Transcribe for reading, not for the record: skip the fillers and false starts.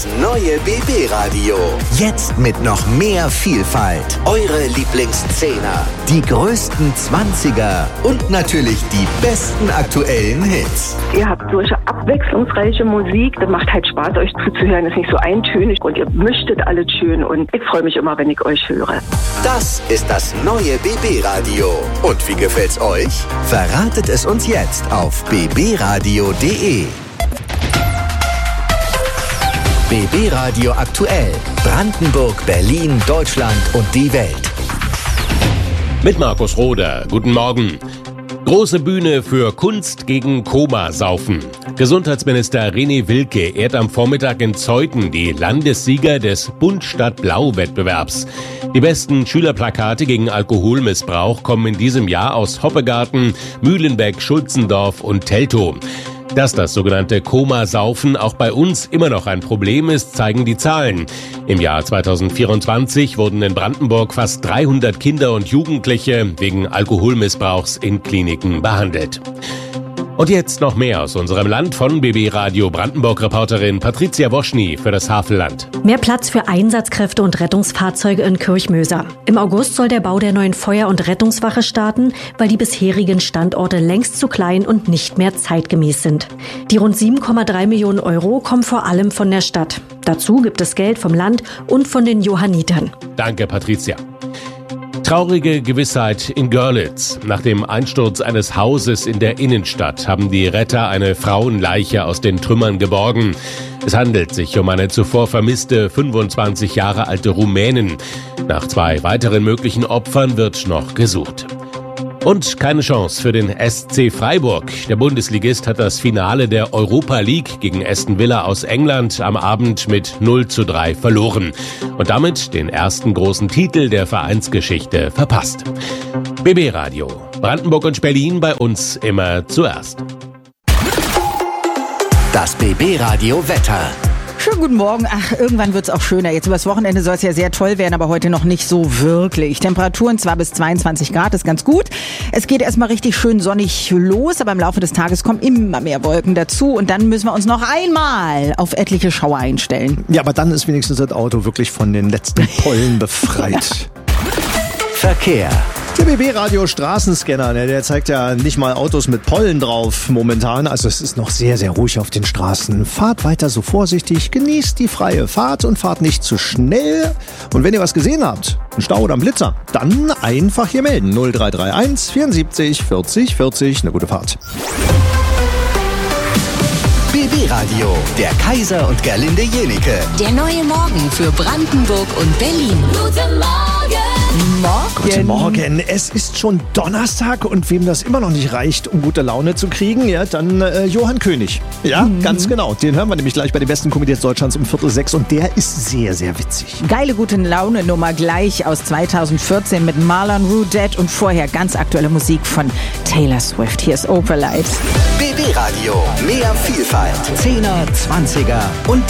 das neue BB Radio. Jetzt mit noch mehr Vielfalt. Eure Lieblingszehner, die größten 20er und natürlich die besten aktuellen Hits. Ihr habt solche abwechslungsreiche Musik, das macht halt Spaß, euch zuzuhören. Ist nicht so eintönig und ihr mischtet alles schön und ich freue mich immer, wenn ich euch höre. Das ist das neue BB Radio. Und wie gefällt's euch? Verratet es uns jetzt auf bbradio.de. BB Radio aktuell. Brandenburg, Berlin, Deutschland und die Welt. Mit Markus Roder. Guten Morgen. Große Bühne für Kunst gegen Komasaufen. Gesundheitsminister René Wilke ehrt am Vormittag in Zeuthen die Landessieger des Bunt-Stadt-Blau-Wettbewerbs. Die besten Schülerplakate gegen Alkoholmissbrauch kommen in diesem Jahr aus Hoppegarten, Mühlenbeck, Schulzendorf und Teltow. Dass das sogenannte Komasaufen auch bei uns immer noch ein Problem ist, zeigen die Zahlen. Im Jahr 2024 wurden in Brandenburg fast 300 Kinder und Jugendliche wegen Alkoholmissbrauchs in Kliniken behandelt. Und jetzt noch mehr aus unserem Land von BB Radio Brandenburg-Reporterin Patricia Woschny für das Havelland. Mehr Platz für Einsatzkräfte und Rettungsfahrzeuge in Kirchmöser. Im August soll der Bau der neuen Feuer- und Rettungswache starten, weil die bisherigen Standorte längst zu klein und nicht mehr zeitgemäß sind. Die rund 7,3 Millionen Euro kommen vor allem von der Stadt. Dazu gibt es Geld vom Land und von den Johannitern. Danke, Patricia. Traurige Gewissheit in Görlitz. Nach dem Einsturz eines Hauses in der Innenstadt haben die Retter eine Frauenleiche aus den Trümmern geborgen. Es handelt sich um eine zuvor vermisste 25 Jahre alte Rumänin. Nach 2 weiteren möglichen Opfern wird noch gesucht. Und keine Chance für den SC Freiburg. Der Bundesligist hat das Finale der Europa League gegen Aston Villa aus England am Abend mit 0:3 verloren. Und damit den ersten großen Titel der Vereinsgeschichte verpasst. BB Radio. Brandenburg und Berlin bei uns immer zuerst. Das BB Radio Wetter. Schönen guten Morgen. Ach, irgendwann wird's auch schöner. Jetzt übers Wochenende soll es ja sehr toll werden, aber heute noch nicht so wirklich. Temperaturen zwar bis 22 Grad, ist ganz gut. Es geht erstmal richtig schön sonnig los, aber im Laufe des Tages kommen immer mehr Wolken dazu und dann müssen wir uns noch einmal auf etliche Schauer einstellen. Ja, aber dann ist wenigstens das Auto wirklich von den letzten Pollen befreit. Verkehr. Der BB-Radio Straßenscanner, der zeigt ja nicht mal Autos mit Pollen drauf momentan. Also es ist noch sehr, sehr ruhig auf den Straßen. Fahrt weiter so vorsichtig, genießt die freie Fahrt und fahrt nicht zu schnell. Und wenn ihr was gesehen habt, einen Stau oder einen Blitzer, dann einfach hier melden. 0331 74 40 40. Eine gute Fahrt. BB Radio, der Kaiser und Gerlinde Jenike. Der neue Morgen für Brandenburg und Berlin. Guten Morgen! Guten Morgen. Es ist schon Donnerstag und wem das immer noch nicht reicht, um gute Laune zu kriegen, ja, dann Johann König. Ja, ganz genau. Den hören wir nämlich gleich bei den besten Comedians Deutschlands um 5:45 und der ist sehr, sehr witzig. Geile gute Laune-Nummer gleich aus 2014 mit Marlon Rudet und vorher ganz aktuelle Musik von Taylor Swift. Hier ist Opalite. BB Radio, mehr Vielfalt. 10er, 20er und